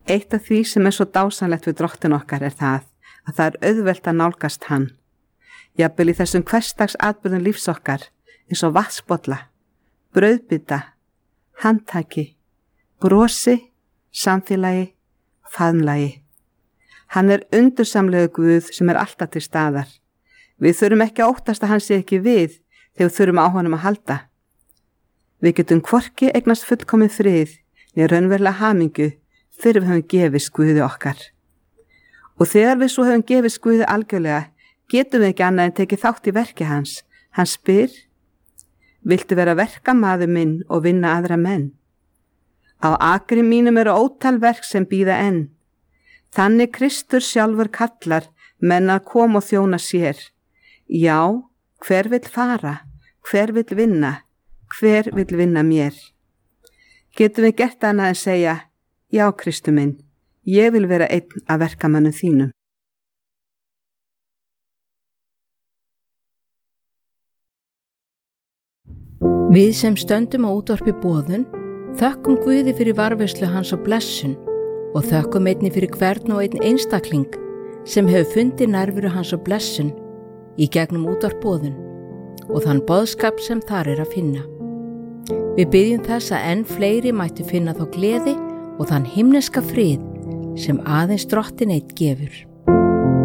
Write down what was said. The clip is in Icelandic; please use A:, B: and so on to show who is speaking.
A: Eitt af því sem svo dásamlegt við Drottin okkar það að það auðvelt að nálgast hann. Jafnvel í þessum hversdags atburðum lífs okkar, eins og vatnsbolla, brauðbita, handtaki, brosi, samfélagi, faðmlagi. Hann undursamlegu Guð sem alltaf til staðar. Við þurfum ekki að óttast að hann sé ekki við þegar við þurfum á honum að halda. Við getum hvorki eignast fullkomið frið né raunverulega hamingju fyrir við höfum gefist Guði okkar. Og þegar við svo höfum gefist Guði algjörlega, getum við ekki annað en tekið þátt í verki hans. Hann spyr: viltu vera verkamaður minn og vinna aðra menn? Á akri mínum ótal verk sem bíða enn. Þannig Kristur sjálfur kallar menn að koma og þjóna sér. Já, hver vill fara? Hver vill vinna? Hver vill vinna mér? Getum við gert annað en segja: já, Kristur minn, ég vil vera einn af verkamönnum þínum.
B: Við sem stöndum á útvarpi boðun þökkum Guði fyrir varðveislu hans og blessun og þökkum einnig fyrir hvern og einn einstakling sem hefur fundið nærveru hans og blessun í gegnum útvarp boðun og þann boðskap sem þar að finna. Við biðjum þess að enn fleiri mættu finna þá gleði og þann himneska frið sem aðeins Drottinn einn gefur.